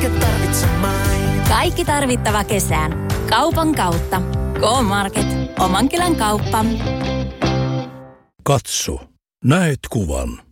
kaiken tarvitsemaan. Kaikki tarvittava kesään. Kaupan kautta. K-Market. Oman kylän kauppa. Katso. Näet kuvan.